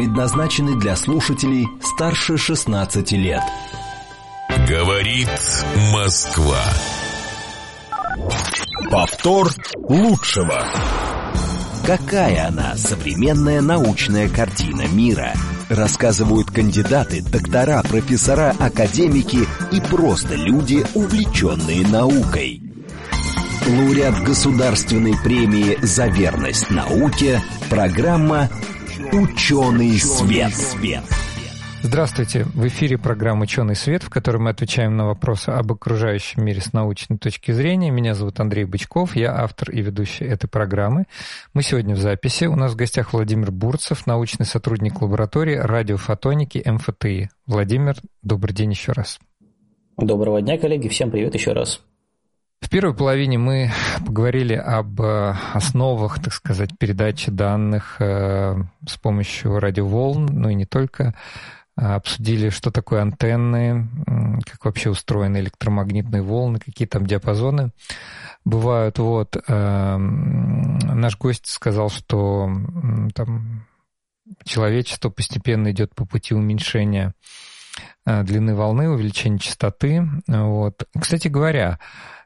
предназначены для слушателей старше 16 лет. Говорит Москва. Повтор лучшего. Какая она, современная научная картина мира? Рассказывают кандидаты, доктора, профессора, академики и просто люди, увлеченные наукой. Лауреат государственной премии «За верность науке» программа «Ученый свет». Здравствуйте! В эфире программа «Ученый свет», в которой мы отвечаем на вопросы об окружающем мире с научной точки зрения. Меня зовут Андрей Бычков, я автор и ведущий этой программы. Мы сегодня в записи. У нас в гостях Владимир Бурцев, научный сотрудник лаборатории радиофотоники МФТИ. Владимир, добрый день еще раз. Доброго дня, коллеги. Всем привет еще раз. В первой половине мы поговорили об основах, так сказать, передачи данных с помощью радиоволн, ну и не только. Обсудили, что такое антенны, как вообще устроены электромагнитные волны, какие там диапазоны бывают. Вот. Наш гость сказал, что там человечество постепенно идет по пути уменьшения длины волны, увеличения частоты. Вот. Кстати говоря,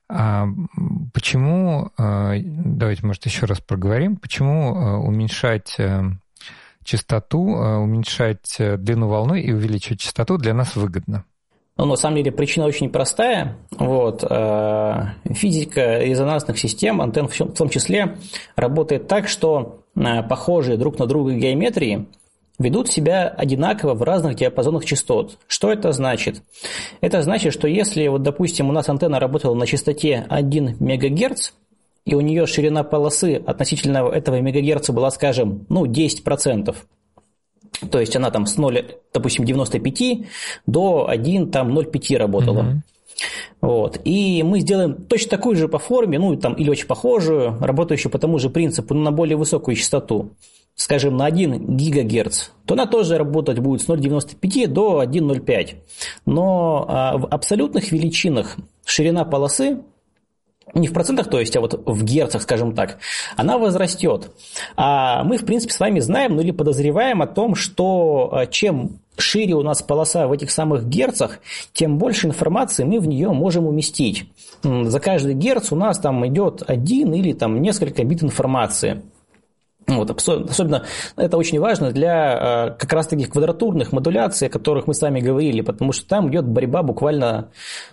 почему, давайте, может, еще раз проговорим, почему уменьшать частоту, уменьшать длину волны и увеличивать частоту для нас выгодно? Ну, на самом деле, причина очень простая. Вот. Физика резонансных систем, антенн в том числе, работает так, что похожие друг на друга геометрии ведут себя одинаково в разных диапазонах частот. Что это значит? Это значит, что если, вот, допустим, у нас антенна работала на частоте 1 МГц, и у нее ширина полосы относительно этого мегагерца была, скажем, 10%, то есть она там с 0, допустим, 95 до 1,05 работала. Вот. И мы сделаем точно такую же по форме, или очень похожую, работающую по тому же принципу, но на более высокую частоту, скажем, на 1 ГГц, то она тоже работать будет с 0,95 до 1,05. Но в абсолютных величинах ширина полосы, не в процентах, то есть, а вот в герцах, скажем так, она возрастет. А мы, в принципе, с вами знаем, или подозреваем о том, что чем шире у нас полоса в этих самых герцах, тем больше информации мы в нее можем уместить. За каждый герц у нас там идет один или там несколько бит информации. Вот, особенно это очень важно для как раз таких квадратурных модуляций, о которых мы с вами говорили, потому что там идет борьба буквально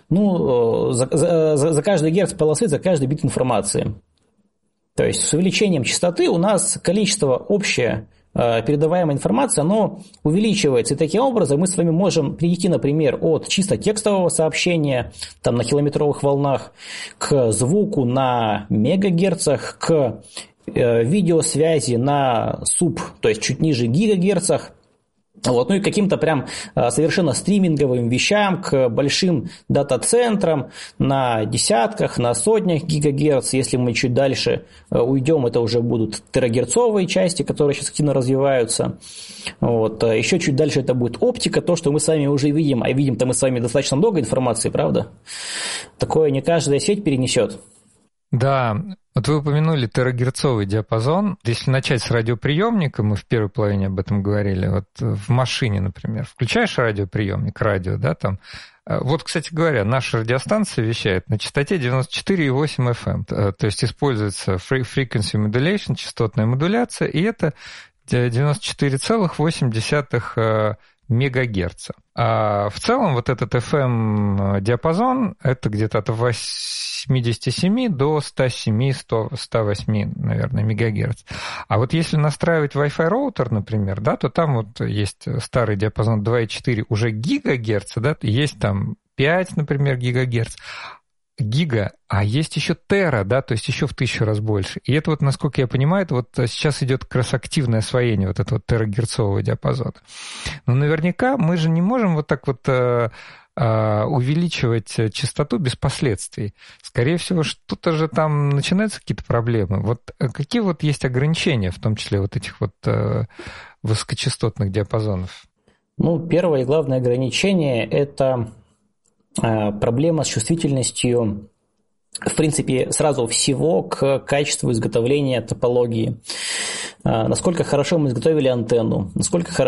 за каждый герц полосы, за каждый бит информации. То есть с увеличением частоты у нас количество общее передаваемой информации, оно увеличивается. И таким образом мы с вами можем перейти, например, от чисто текстового сообщения там, на километровых волнах к звуку на мегагерцах, к видеосвязи на суб, то есть чуть ниже гигагерцах, вот, и к каким-то прям совершенно стриминговым вещам, к большим дата-центрам на десятках, на сотнях гигагерц. Если мы чуть дальше уйдем, это уже будут терагерцовые части, которые сейчас активно развиваются. Вот. Еще чуть дальше это будет оптика, то, что мы с вами уже видим, а видим-то мы с вами достаточно много информации, правда? Такое не каждая сеть перенесет. Да, вот вы упомянули терагерцовый диапазон. Если начать с радиоприемника, мы в первой половине об этом говорили, вот в машине, например, включаешь радиоприемник, радио, да, там. Вот, кстати говоря, наша радиостанция вещает на частоте 94,8 FM, то есть используется frequency modulation, частотная модуляция, и это 94,8 мегагерца. А в целом вот этот FM-диапазон это где-то от 87 до 107-108, наверное, мегагерц. А вот если настраивать Wi-Fi роутер, например, да, то там вот есть старый диапазон 2,4 уже гигагерца, да, есть там 5, например, гигагерц. Гига, а есть еще тера, да, то есть еще в 1000 раз больше. И это вот, насколько я понимаю, это вот сейчас идет как раз активное освоение вот этого терагерцового диапазона. Но наверняка мы же не можем вот так вот увеличивать частоту без последствий. Скорее всего, что-то же там начинаются какие-то проблемы. Вот какие вот есть ограничения, в том числе вот этих вот высокочастотных диапазонов? Первое и главное ограничение – это проблема с чувствительностью, в принципе, сразу всего к качеству изготовления топологии. Насколько хорошо мы изготовили антенну, насколько